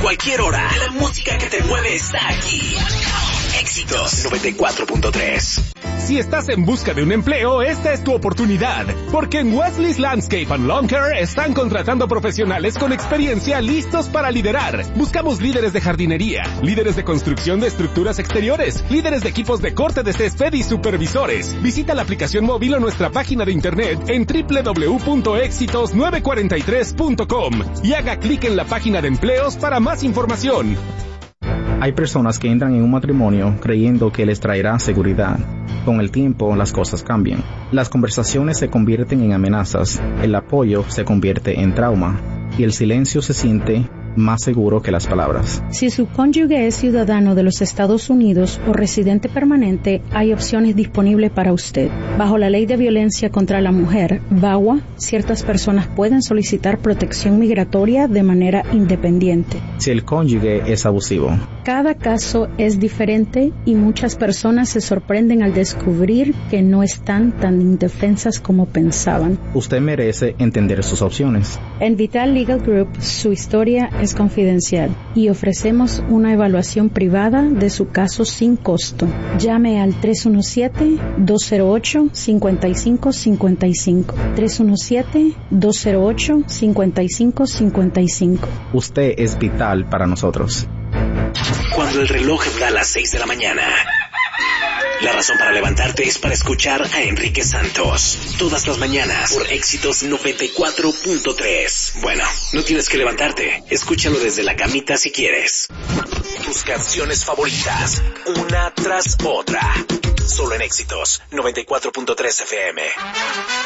cualquier hora. La música que te mueve está aquí. Éxitos 94.3. Si estás en busca de un empleo, esta es tu oportunidad, porque en Wesley's Landscape and Lawn Care están contratando profesionales con experiencia listos para liderar. Buscamos líderes de jardinería, líderes de construcción de estructuras exteriores, líderes de equipos de corte de césped y supervisores. Visita la aplicación móvil o nuestra página de internet en www.exitos943.com y haga clic en la página de empleos para más información. Hay personas que entran en un matrimonio creyendo que les traerá seguridad. Con el tiempo, las cosas cambian. Las conversaciones se convierten en amenazas, el apoyo se convierte en trauma, y el silencio se siente más seguro que las palabras. Si su cónyuge es ciudadano de los Estados Unidos o residente permanente, hay opciones disponibles para usted. Bajo la Ley de Violencia contra la Mujer, VAWA, ciertas personas pueden solicitar protección migratoria de manera independiente. Si el cónyuge es abusivo. Cada caso es diferente y muchas personas se sorprenden al descubrir que no están tan indefensas como pensaban. Usted merece entender sus opciones. En Vital Legal Group, su historia es confidencial y ofrecemos una evaluación privada de su caso sin costo. Llame al 317-208-5555. 317-208-5555. Usted es vital para nosotros. Cuando el reloj da las 6 de la mañana, la razón para levantarte es para escuchar a Enrique Santos. Todas las mañanas por Éxitos 94.3. Bueno, no tienes que levantarte. Escúchalo desde la camita si quieres. Tus canciones favoritas, una tras otra. Solo en Éxitos 94.3 FM.